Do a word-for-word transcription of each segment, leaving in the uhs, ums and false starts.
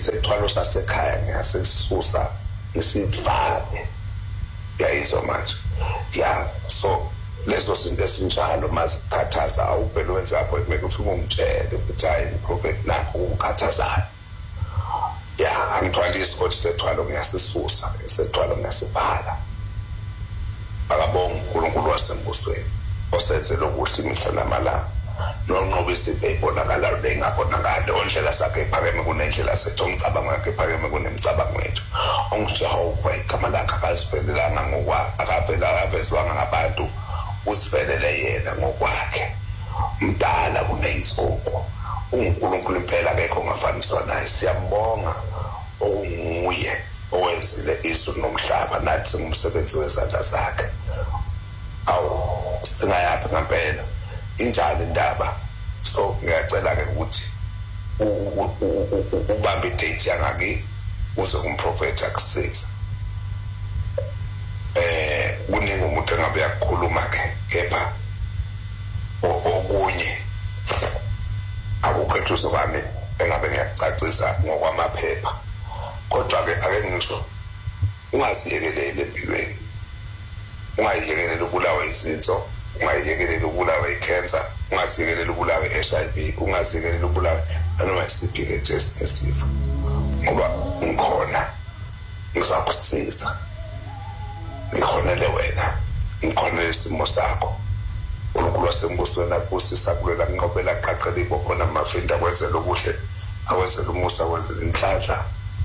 isithwalo sasekhaya ngiyasisusa isivale yayizwa manje ya so lezo zinto esinjalo mazikhathaza awubhele wenza appointment ufike umtshele ukuthi hayi prophet nakho ukukhathazayo ya angithwala isikole sethwalo ngiyasisusa isethwalo ngiyasivala akabonga uNkulunkulu wasembusweni osenzele ukuthi imihla namalanga nonqobisa ibonakala bengabonakala ondlela sakhe ephakeme kunendlela sethu umcabango wakhe ephakeme kunemcabango wethu onguJehova igama lakhe akazivelelanga ngokwakhe akavela akavezwanga ngabantu uzivelele yena ngokwakhe mdala kuneyinsuku uNkulunkulu impela akekho ongafaniswa naye siyambonga onguye owenzile izulu nomhlaba nathi ngumsebenzi wezandla zakhe awu singayaphi ngempela injalo indaba so ngiyacela ke ukuthi ubambe date yangaki uze umprofeti akusiza eh kuningi umuntu engabe yakhuluma ke kepha okunye akukhethuso bami engabe ngiyacacisa ngokwamaphepha kodwa ke ake ngisho ungaziyekelele empilweni ungayiyekelele ubulawa izinso ungayiyekelele ubulawa icancer ungaziyekelele ubulawa i-H I V ungaziyekelele ubulawa noma isiphi ejesu nesifo ngoba ngikhona ngizakusiza ngikhonele wena ngikhonele isimo sakho uNkulunkulu wasembusweni akusisa kulela nqobela qaqela ibokhona amafinda kwenzela okuhle awenzela umusa wenzela inhlanhla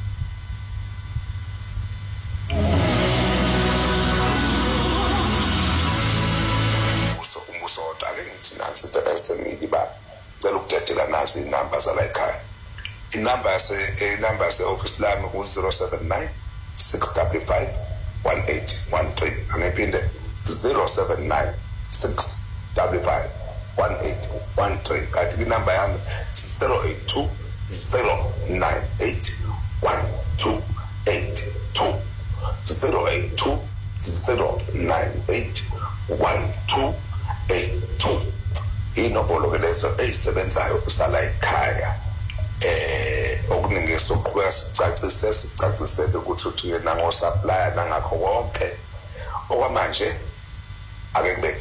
nansi esenidi ba cela ukudedela nasi inamba zala ekhaya inamba yase inamba yase office lami ku zero seven nine six five five one eight one three angiphinde zero seven nine six five five one eight one three kanti inamba yami zero eight two zero nine eight one two eight two zero eight two zero nine eight one two eight two inombolo ke leso eyisebenzayo kusala ekhaya eh okuningi soqhubeka sicacise sicacisele ukuthi uthi yena ngo supplier nangakho konke okwamanje ake kube